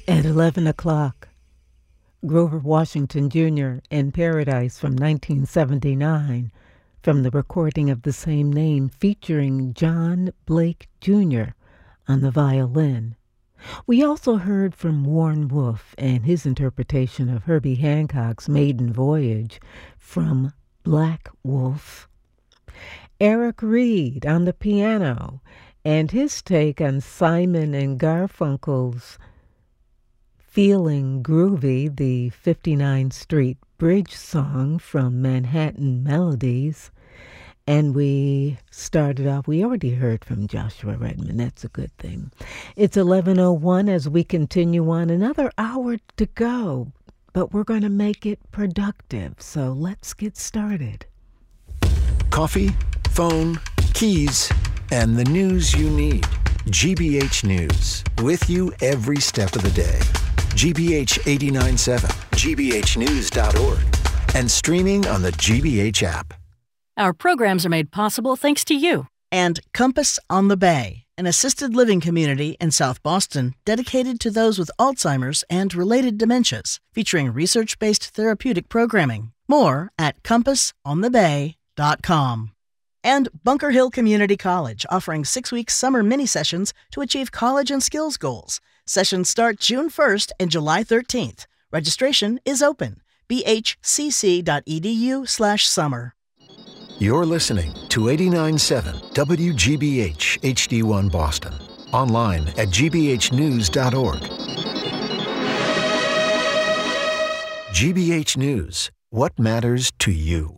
At 11 o'clock, Grover Washington Jr. in Paradise from 1979, from the recording of the same name featuring John Blake Jr. on the violin. We also heard from Warren Wolf and his interpretation of Herbie Hancock's Maiden Voyage from Black Wolf. Eric Reed on the piano and his take on Simon and Garfunkel's Feeling Groovy, the 59th Street Bridge song from Manhattan Melodies. And we started off, we already heard from Joshua Redman. That's a good thing. It's 11:01 as we continue on. Another hour to go, but we're going to make it productive. So let's get started. Coffee, phone, keys, and the news you need. GBH News, with you every step of the day. GBH 89.7, gbhnews.org, and streaming on the GBH app. Our programs are made possible thanks to you. And Compass on the Bay, an assisted living community in South Boston dedicated to those with Alzheimer's and related dementias, featuring research-based therapeutic programming. More at compassonthebay.com. And Bunker Hill Community College, offering 6-week summer mini-sessions to achieve college and skills goals. Sessions start June 1st and July 13th. Registration is open. bhcc.edu/summer. You're listening to 89.7 WGBH HD1 Boston. Online at gbhnews.org. GBH News. What matters to you?